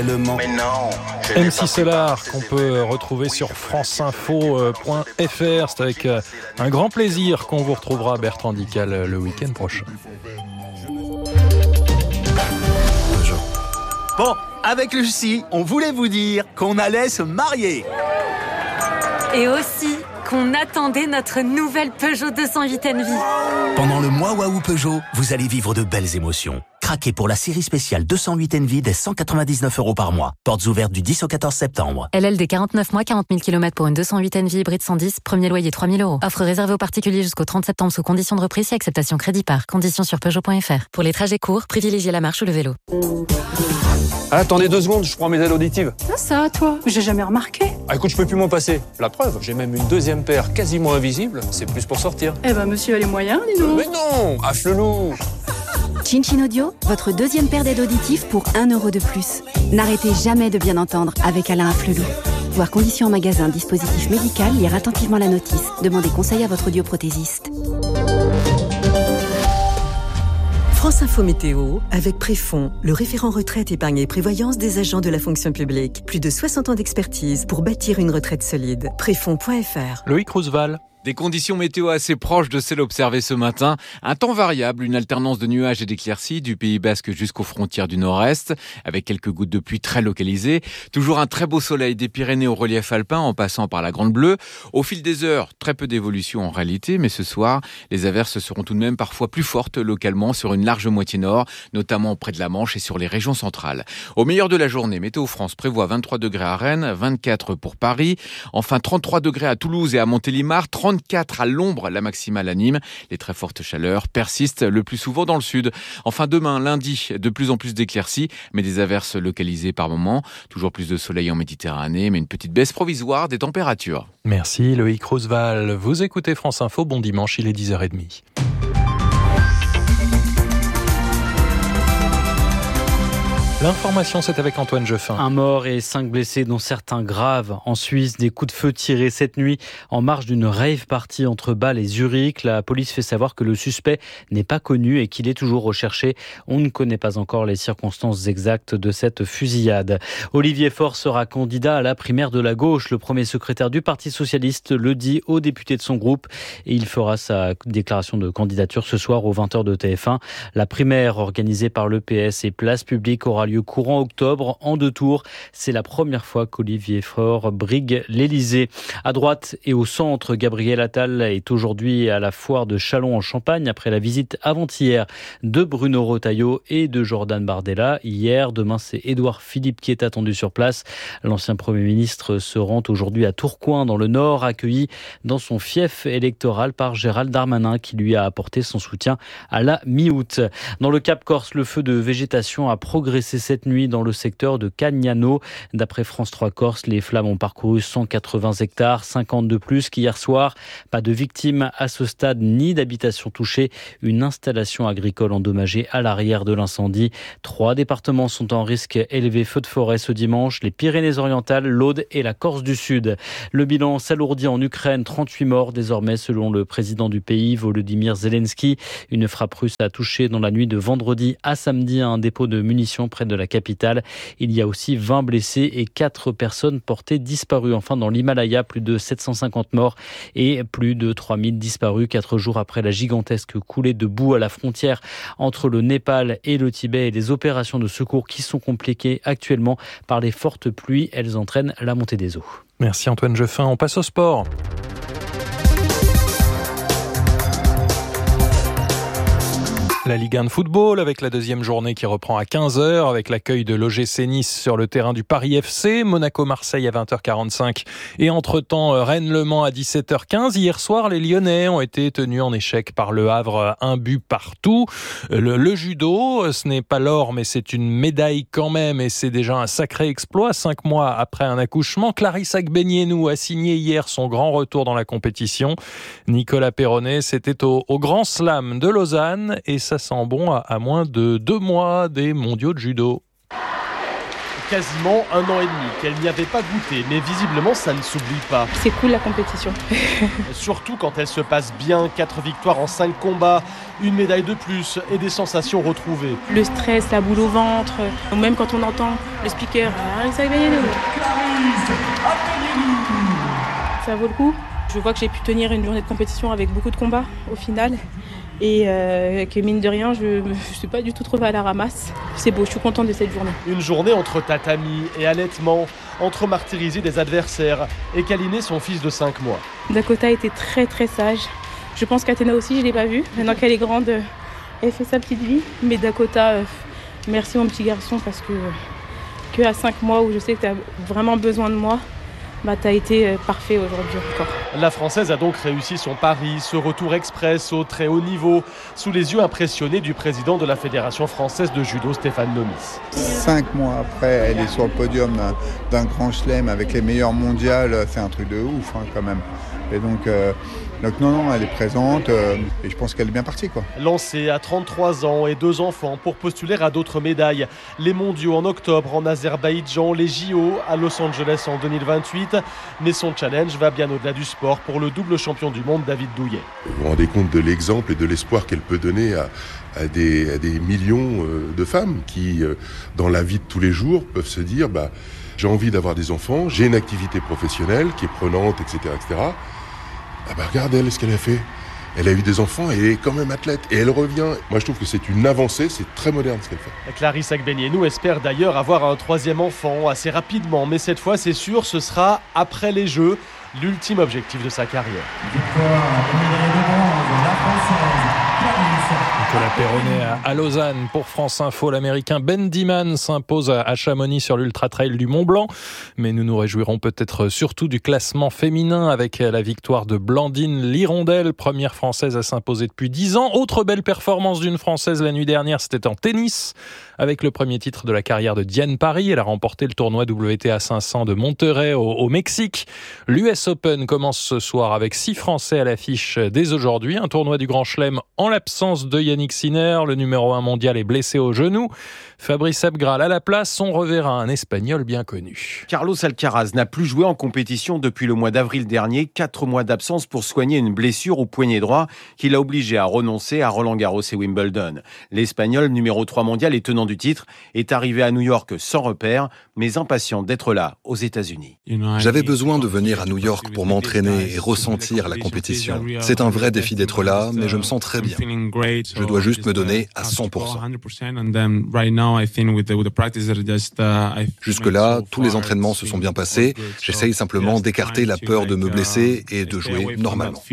Mais non, MC Solar qu'on peut retrouver sur franceinfo.fr. C'est avec un grand plaisir qu'on vous retrouvera, Bertrand Dical, le week-end prochain. Bon, avec Lucie, on voulait vous dire qu'on allait se marier. Et aussi qu'on attendait notre nouvelle Peugeot 208 Envy. Pendant le mois Waouh Peugeot, vous allez vivre de belles émotions. Craquez pour la série spéciale 208 Envy dès 199 € par mois. Portes ouvertes du 10 au 14 septembre. LLD 49 mois, 40 000 km pour une 208 Envy hybride 110, premier loyer 3 000 €. Offre réservée aux particuliers jusqu'au 30 septembre sous conditions de reprise et acceptation crédit par. Conditions sur Peugeot.fr. Pour les trajets courts, privilégiez la marche ou le vélo. Attendez 2 secondes, je prends mes aides auditives. Ça, toi, j'ai jamais remarqué. Ah écoute, je peux plus m'en passer. La preuve, j'ai même une deuxième paire quasiment invisible. C'est plus pour sortir. Eh ben, monsieur a les moyens, dis donc. Mais non, Afflelou. Chin Audio, votre deuxième paire d'aides auditives pour 1 € de plus. N'arrêtez jamais de bien entendre avec Alain Afflelou. Voir conditions en magasin, dispositif médical, lire attentivement la notice. Demandez conseil à votre audioprothésiste. France Info Météo, avec Préfond, le référent retraite, épargne et prévoyance des agents de la fonction publique. Plus de 60 ans d'expertise pour bâtir une retraite solide. Préfond.fr. Loïc Roosevelt. Des conditions météo assez proches de celles observées ce matin. Un temps variable, une alternance de nuages et d'éclaircies du Pays Basque jusqu'aux frontières du nord-est, avec quelques gouttes de pluie très localisées. Toujours un très beau soleil des Pyrénées au relief alpin en passant par la Grande Bleue. Au fil des heures, très peu d'évolution en réalité, mais ce soir, les averses seront tout de même parfois plus fortes localement sur une large moitié nord, notamment près de la Manche et sur les régions centrales. Au meilleur de la journée, Météo France prévoit 23 degrés à Rennes, 24 pour Paris, enfin 33 degrés à Toulouse et à Montélimar, 34 à l'ombre, la maximale à Nîmes. Les très fortes chaleurs persistent le plus souvent dans le sud. Enfin demain, lundi, de plus en plus d'éclaircies, mais des averses localisées par moments. Toujours plus de soleil en Méditerranée, mais une petite baisse provisoire des températures. Merci Loïc Roosevelt. Vous écoutez France Info, bon dimanche, il est 10h30. L'information, c'est avec Antoine Jeffin. Un mort et 5 blessés, dont certains graves. En Suisse, des coups de feu tirés cette nuit en marge d'une rave party entre Bâle et Zurich. La police fait savoir que le suspect n'est pas connu et qu'il est toujours recherché. On ne connaît pas encore les circonstances exactes de cette fusillade. Olivier Faure sera candidat à la primaire de la gauche. Le premier secrétaire du Parti socialiste le dit aux députés de son groupe. Et il fera sa déclaration de candidature ce soir aux 20h de TF1. La primaire organisée par le PS et Place Publique aura lieu courant octobre en 2 tours. C'est la première fois qu'Olivier Faure brigue l'Élysée. À droite et au centre, Gabriel Attal est aujourd'hui à la foire de Châlons en Champagne après la visite avant-hier de Bruno Retailleau et de Jordan Bardella. Hier, demain, c'est Édouard Philippe qui est attendu sur place. L'ancien Premier ministre se rend aujourd'hui à Tourcoing dans le Nord, accueilli dans son fief électoral par Gérald Darmanin qui lui a apporté son soutien à la mi-août. Dans le Cap Corse, le feu de végétation a progressé cette nuit dans le secteur de Cagnano. D'après France 3 Corse, les flammes ont parcouru 180 hectares, 50 de plus qu'hier soir. Pas de victimes à ce stade ni d'habitations touchées. Une installation agricole endommagée à l'arrière de l'incendie. 3 départements sont en risque élevé feu de forêt ce dimanche, les Pyrénées-Orientales, l'Aude et la Corse du Sud. Le bilan s'alourdit en Ukraine, 38 morts désormais selon le président du pays, Volodymyr Zelensky. Une frappe russe a touché dans la nuit de vendredi à samedi un dépôt de munitions près de la capitale. Il y a aussi 20 blessés et 4 personnes portées disparues. Enfin, dans l'Himalaya, plus de 750 morts et plus de 3000 disparus 4 jours après la gigantesque coulée de boue à la frontière entre le Népal et le Tibet et les opérations de secours qui sont compliquées actuellement par les fortes pluies. Elles entraînent la montée des eaux. Merci Antoine Jeffin. On passe au sport. La Ligue 1 de football avec la deuxième journée qui reprend à 15h avec l'accueil de l'OGC Nice sur le terrain du Paris FC, Monaco-Marseille à 20h45 et entre-temps Rennes-Le Mans à 17h15. Hier soir, les Lyonnais ont été tenus en échec par Le Havre, 1 but partout. Le judo, ce n'est pas l'or mais c'est une médaille quand même et c'est déjà un sacré exploit. 5 mois après un accouchement, Clarisse Agbenienou a signé hier son grand retour dans la compétition. Nicolas Perronnet, c'était au Grand Slam de Lausanne et ça sent bon à moins de 2 mois des mondiaux de judo. quasiment 1 an et demi qu'elle n'y avait pas goûté, mais visiblement ça ne s'oublie pas. C'est cool la compétition. Surtout quand elle se passe bien, 4 victoires en 5 combats, une médaille de plus et des sensations retrouvées. Le stress, la boule au ventre, ou même quand on entend le speaker Clarisse Agbenienou. Ça vaut le coup. Je vois que j'ai pu tenir une journée de compétition avec beaucoup de combats au final. Et que mine de rien, je ne suis pas du tout trouvée à la ramasse. C'est beau, je suis contente de cette journée. Une journée entre tatami et allaitement, entre martyriser des adversaires et câliner son fils de 5 mois. Dakota était très très sage. Je pense qu'Athéna aussi, je ne l'ai pas vue. Maintenant qu'elle est grande, elle fait sa petite vie. Mais Dakota, merci mon petit garçon parce que à 5 mois où je sais que tu as vraiment besoin de moi, tu as été parfait aujourd'hui encore. La Française a donc réussi son pari, ce retour express au très haut niveau, sous les yeux impressionnés du président de la Fédération française de judo, Stéphane Nomis. 5 mois après, elle est sur le podium d'un grand chelem avec les meilleurs mondiales, c'est un truc de ouf quand même. Et donc non, elle est présente et je pense qu'elle est bien partie, quoi. Lancée à 33 ans et 2 enfants pour postuler à d'autres médailles. Les mondiaux en octobre en Azerbaïdjan, les JO à Los Angeles en 2028. Mais son challenge va bien au-delà du sport pour le double champion du monde David Douillet. Vous vous rendez compte de l'exemple et de l'espoir qu'elle peut donner à des millions de femmes qui, dans la vie de tous les jours, peuvent se dire j'ai envie d'avoir des enfants, j'ai une activité professionnelle qui est prenante, etc. Regarde elle, ce qu'elle a fait. Elle a eu des enfants et elle est quand même athlète. Et elle revient. Moi, je trouve que c'est une avancée, c'est très moderne ce qu'elle fait. Clarisse Agbenienou espère d'ailleurs avoir un 3e enfant assez rapidement. Mais cette fois, c'est sûr, ce sera après les Jeux, l'ultime objectif de sa carrière. Nicolas Perronnet à Lausanne pour France Info. L'Américain Ben Diman s'impose à Chamonix sur l'Ultra Trail du Mont Blanc. Mais nous nous réjouirons peut-être surtout du classement féminin avec la victoire de Blandine Lirondelle, première Française à s'imposer depuis 10 ans. Autre belle performance d'une Française la nuit dernière, c'était en tennis avec le premier titre de la carrière de Diane Parry. Elle a remporté le tournoi WTA 500 de Monterrey au Mexique. L'US Open commence ce soir avec 6 Français à l'affiche dès aujourd'hui. Un tournoi du Grand Chelem en l'absence de Yannick Sinner. Le numéro 1 mondial est blessé au genou. Fabrice Abgral à la place, on reverra un Espagnol bien connu. Carlos Alcaraz n'a plus joué en compétition depuis le mois d'avril dernier. 4 mois d'absence pour soigner une blessure au poignet droit qui l'a obligé à renoncer à Roland-Garros et Wimbledon. L'Espagnol, numéro 3 mondial et tenant du titre, est arrivé à New York sans repère, mais impatient d'être là aux États-Unis. J'avais besoin de venir à New York pour m'entraîner et ressentir la compétition. C'est un vrai défi d'être là, mais je me sens très bien. Je dois juste me donner à 100%. Jusque-là, tous les entraînements se sont bien passés. J'essaye simplement d'écarter la peur de me blesser et de jouer normalement.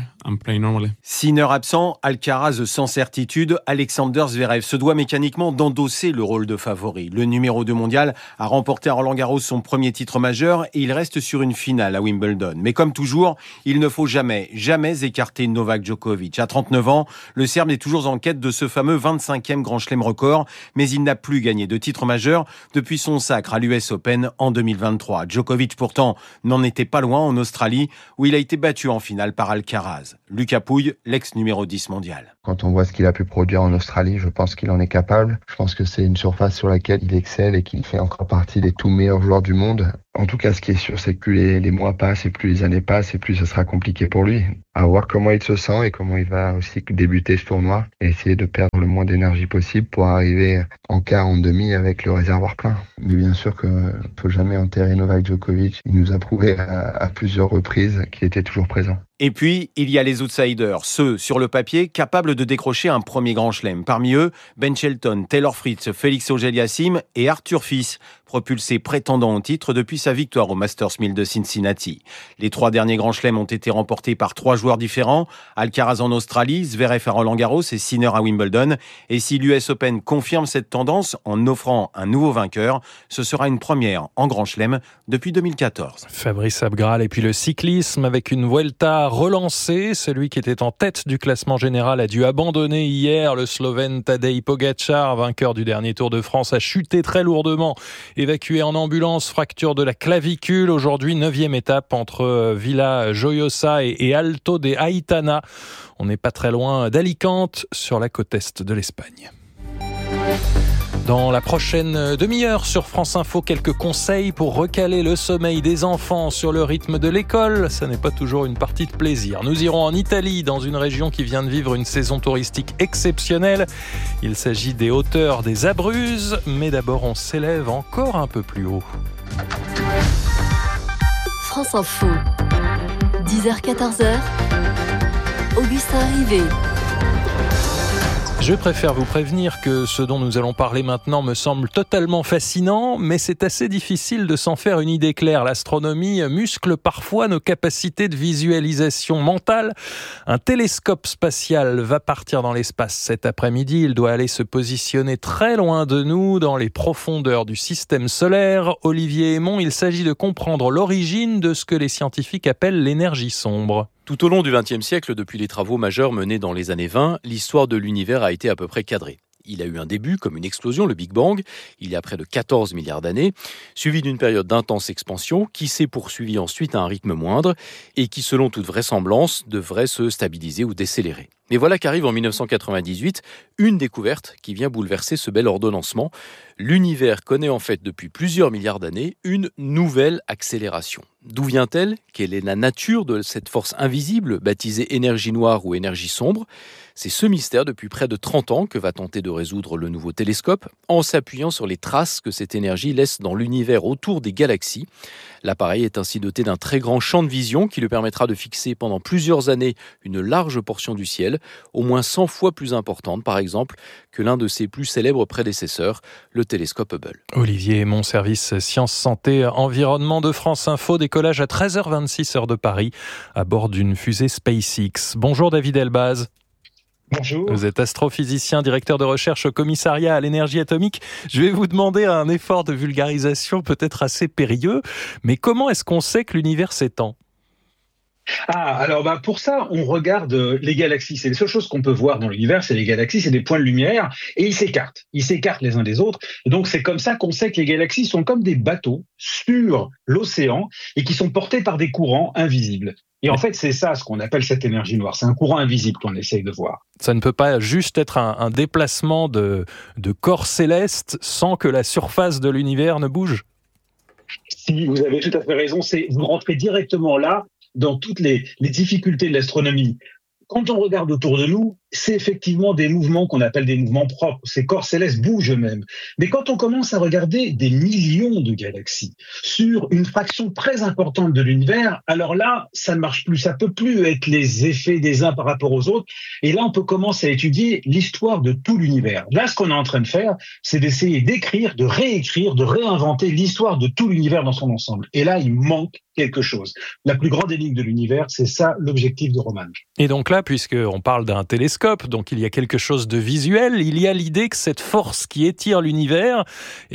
Sinner absent, Alcaraz sans certitude, Alexander Zverev se doit mécaniquement d'endosser le rôle de favori. Le numéro 2 mondial a remporté à Roland-Garros son premier titre majeur et il reste sur une finale à Wimbledon. Mais comme toujours, il ne faut jamais écarter Novak Djokovic. À 39 ans, le Serbe est toujours en quête de ce fameux 25e Grand Chelem record, mais il n'a plus gagné de titre majeur depuis son sacre à l'US Open en 2023. Djokovic pourtant n'en était pas loin en Australie où il a été battu en finale par Alcaraz. Lucas Pouille, l'ex-numéro 10 mondial. Quand on voit ce qu'il a pu produire en Australie, je pense qu'il en est capable. Je pense que c'est une surface sur laquelle il excelle et qu'il fait encore partie des tout meilleurs joueurs du monde. En tout cas, ce qui est sûr, c'est que plus les mois passent et plus les années passent et plus ce sera compliqué pour lui. À voir comment il se sent et comment il va aussi débuter ce tournoi et essayer de perdre le moins d'énergie possible pour arriver en quart, en demi avec le réservoir plein. Mais bien sûr qu'il ne faut jamais enterrer Novak Djokovic. Il nous a prouvé à plusieurs reprises qu'il était toujours présent. Et puis, il y a les outsiders, ceux, sur le papier, capables de décrocher un premier grand chelem. Parmi eux, Ben Shelton, Taylor Fritz, Félix Auger-Aliassime et Arthur Fils, propulsé prétendant au titre depuis sa victoire au Masters 1000 de Cincinnati. Les 3 derniers grands chelems ont été remportés par 3 joueurs différents, Alcaraz en Australie, Zverev à Roland-Garros et Sinner à Wimbledon. Et si l'US Open confirme cette tendance en offrant un nouveau vainqueur, ce sera une première en grand chelem depuis 2014. Fabrice Abgral et puis le cyclisme avec une Vuelta relancée. Celui qui était en tête du classement général a dû abandonner hier. Le Slovène Tadej Pogačar, vainqueur du dernier Tour de France, a chuté très lourdement. Évacué en ambulance, fracture de la clavicule. Aujourd'hui, 9e étape entre Villa Joyosa et Alto de Aitana. On n'est pas très loin d'Alicante, sur la côte est de l'Espagne. Dans la prochaine demi-heure sur France Info, quelques conseils pour recaler le sommeil des enfants sur le rythme de l'école. Ça n'est pas toujours une partie de plaisir. Nous irons en Italie, dans une région qui vient de vivre une saison touristique exceptionnelle. Il s'agit des hauteurs des Abruzzes, mais d'abord on s'élève encore un peu plus haut. France Info, 10h-14h, Augustin Rivet. Je préfère vous prévenir que ce dont nous allons parler maintenant me semble totalement fascinant, mais c'est assez difficile de s'en faire une idée claire. L'astronomie muscle parfois nos capacités de visualisation mentale. Un télescope spatial va partir dans l'espace cet après-midi. Il doit aller se positionner très loin de nous, dans les profondeurs du système solaire. Olivier Aymon, il s'agit de comprendre l'origine de ce que les scientifiques appellent l'énergie sombre. Tout au long du XXe siècle, depuis les travaux majeurs menés dans les années 20, l'histoire de l'univers a été à peu près cadrée. Il a eu un début comme une explosion, le Big Bang, il y a près de 14 milliards d'années, suivi d'une période d'intense expansion qui s'est poursuivie ensuite à un rythme moindre et qui, selon toute vraisemblance, devrait se stabiliser ou décélérer. Mais voilà qu'arrive en 1998 une découverte qui vient bouleverser ce bel ordonnancement. L'univers connaît en fait depuis plusieurs milliards d'années une nouvelle accélération. D'où vient-elle ? Quelle est la nature de cette force invisible, baptisée énergie noire ou énergie sombre ? C'est ce mystère depuis près de 30 ans que va tenter de résoudre le nouveau télescope en s'appuyant sur les traces que cette énergie laisse dans l'univers autour des galaxies. L'appareil est ainsi doté d'un très grand champ de vision qui lui permettra de fixer pendant plusieurs années une large portion du ciel, au moins 100 fois plus importante par exemple que l'un de ses plus célèbres prédécesseurs, le télescope Hubble. Olivier Aymon, service Sciences, Santé, Environnement de France Info, décollage à 13h26 heure de Paris à bord d'une fusée SpaceX. Bonjour David Elbaz. Bonjour. Vous êtes astrophysicien, directeur de recherche au commissariat à l'énergie atomique. Je vais vous demander un effort de vulgarisation peut-être assez périlleux, mais comment est-ce qu'on sait que l'univers s'étend ? Alors pour ça, on regarde les galaxies. C'est les seules choses qu'on peut voir dans l'univers, c'est les galaxies, c'est des points de lumière, et ils s'écartent les uns des autres. Et donc c'est comme ça qu'on sait que les galaxies sont comme des bateaux sur l'océan et qui sont portés par des courants invisibles. Et en fait, c'est ça ce qu'on appelle cette énergie noire. C'est un courant invisible qu'on essaye de voir. Ça ne peut pas juste être un déplacement de corps célestes sans que la surface de l'univers ne bouge ? Si, vous avez tout à fait raison. Vous rentrez directement là dans toutes les difficultés de l'astronomie. Quand on regarde autour de nous, c'est effectivement des mouvements qu'on appelle des mouvements propres. Ces corps célestes bougent eux-mêmes. Mais quand on commence à regarder des millions de galaxies sur une fraction très importante de l'univers, alors là, ça ne marche plus. Ça peut plus être les effets des uns par rapport aux autres. Et là, on peut commencer à étudier l'histoire de tout l'univers. Là, ce qu'on est en train de faire, c'est d'essayer d'écrire, de réécrire, de réinventer l'histoire de tout l'univers dans son ensemble. Et là, il manque quelque chose. La plus grande énigme de l'univers, c'est ça l'objectif de Roman. Et donc là, puisqu'on parle d'un télescope, donc il y a quelque chose de visuel, il y a l'idée que cette force qui étire l'univers,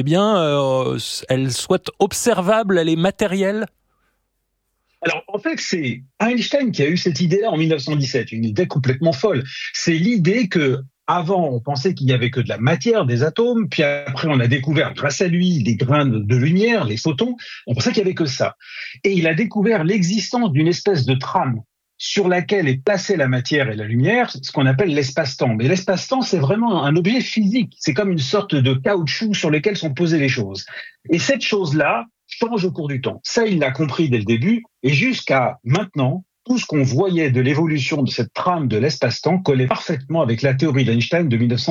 elle soit observable, elle est matérielle. Alors, en fait, c'est Einstein qui a eu cette idée-là en 1917, une idée complètement folle. C'est l'idée que avant, on pensait qu'il n'y avait que de la matière, des atomes, puis après, on a découvert, grâce à lui, des grains de lumière, les photons, on pensait qu'il n'y avait que ça. Et il a découvert l'existence d'une espèce de trame sur laquelle est placée la matière et la lumière, ce qu'on appelle l'espace-temps. Mais l'espace-temps, c'est vraiment un objet physique. C'est comme une sorte de caoutchouc sur lequel sont posées les choses. Et cette chose-là change au cours du temps. Ça, il l'a compris dès le début. Et jusqu'à maintenant, tout ce qu'on voyait de l'évolution de cette trame de l'espace-temps collait parfaitement avec la théorie d'Einstein de 1917.